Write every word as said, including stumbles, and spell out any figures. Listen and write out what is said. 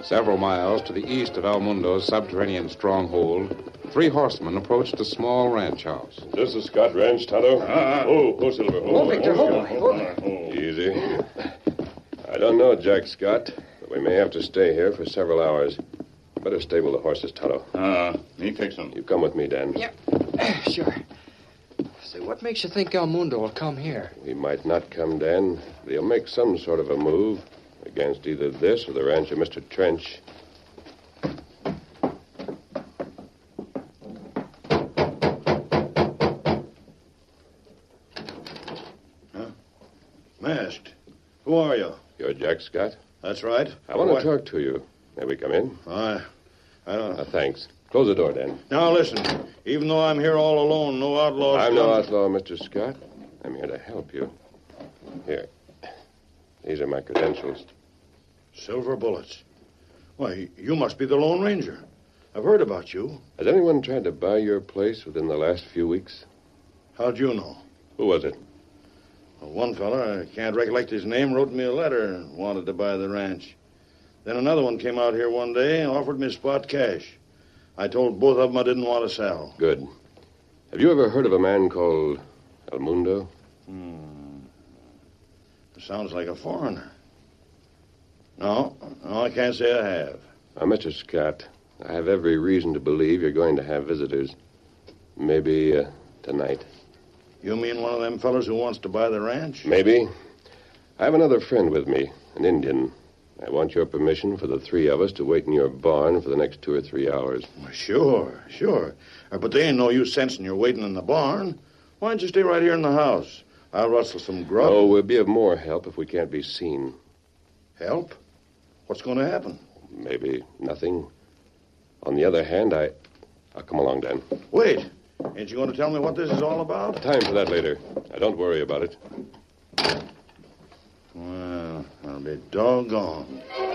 Several miles to the east of El Mundo's subterranean stronghold, three horsemen approached a small ranch house. This is Scott Ranch, Tonto. Ah. Oh, oh, Silver. Oh, Victor, hold on. Hold on. Easy. I don't know, Jack Scott, but we may have to stay here for several hours. Better stable the horses, Tonto. Ah, me fix them. You come with me, Dan. Yep. Sure. Say, what makes you think El Mundo will come here? He might not come, Dan. He'll make some sort of a move against either this or the ranch of Mister Trench. Huh? Masked. Who are you? You're Jack Scott? That's right. I want to What? talk to you. May we come in? I, I don't know. Uh, thanks. Close the door, Dan. Now, listen. Even though I'm here all alone, no outlaws... I'm no come- outlaw, Mister Scott. I'm here to help you. Here. These are my credentials. Silver bullets. Why, you must be the Lone Ranger. I've heard about you. Has anyone tried to buy your place within the last few weeks? How'd you know? Who was it? Well, one fella, I can't recollect his name, wrote me a letter and wanted to buy the ranch. Then another one came out here one day and offered me spot cash. I told both of them I didn't want to sell. Good. Have you ever heard of a man called El Mundo? Hmm. Sounds like a foreigner. No, no, I can't say I have. Now, Mister Scott, I have every reason to believe you're going to have visitors. Maybe uh, tonight. You mean one of them fellas who wants to buy the ranch? Maybe. I have another friend with me, an Indian. I want your permission for the three of us to wait in your barn for the next two or three hours. Well, sure, sure. Uh, but there ain't no use sensing you're waiting in the barn. Why don't you stay right here in the house? I'll rustle some grub. Oh, we'll be of more help if we can't be seen. Help? What's going to happen? Maybe nothing. On the other hand, I... I'll come along, Dan. Wait. Ain't you going to tell me what this is all about? Time for that later. Now, don't worry about it. Well, I'll be doggone.